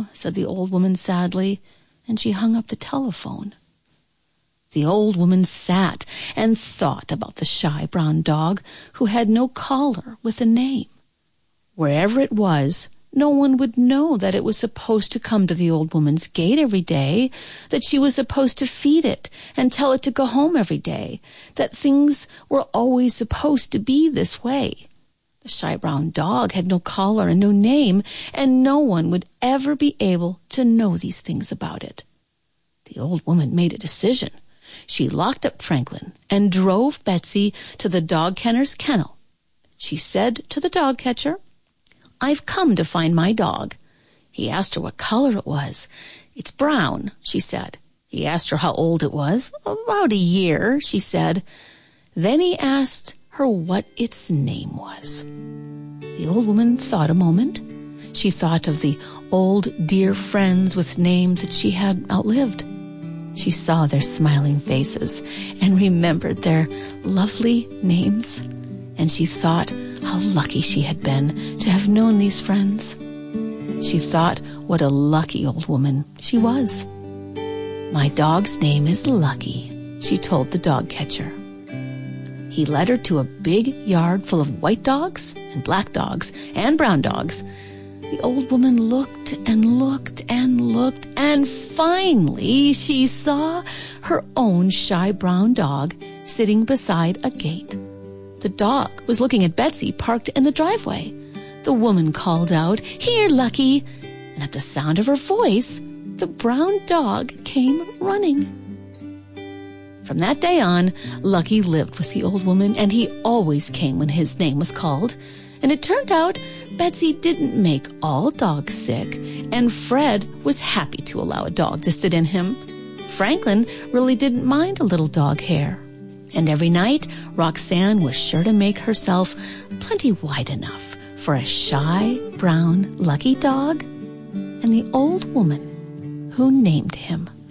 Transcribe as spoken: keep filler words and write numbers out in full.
know, said the old woman sadly, and she hung up the telephone. The old woman sat and thought about the shy brown dog who had no collar with a name. Wherever it was, no one would know that it was supposed to come to the old woman's gate every day, that she was supposed to feed it and tell it to go home every day, that things were always supposed to be this way. The shy brown dog had no collar and no name, and no one would ever be able to know these things about it. The old woman made a decision. She locked up Franklin and drove Betsy to the dog kenner's kennel. She said to the dog catcher, "I've come to find my dog." He asked her what color it was. "It's brown," she said. He asked her how old it was. "About a year," she said. Then he asked her what its name was. The old woman thought a moment. She thought of the old dear friends with names that she had outlived. She saw their smiling faces and remembered their lovely names. And she thought how lucky she had been to have known these friends. She thought what a lucky old woman she was. "My dog's name is Lucky," she told the dog catcher. He led her to a big yard full of white dogs and black dogs and brown dogs. The old woman looked and looked and looked, and finally she saw her own shy brown dog sitting beside a gate. The dog was looking at Betsy parked in the driveway. The woman called out, "Here, Lucky!" And at the sound of her voice, the brown dog came running. From that day on, Lucky lived with the old woman, and he always came when his name was called. And it turned out Betsy didn't make all dogs sick, and Fred was happy to allow a dog to sit in him. Franklin really didn't mind a little dog hair. And every night, Roxanne was sure to make herself plenty wide enough for a shy, brown, lucky dog and the old woman who named him.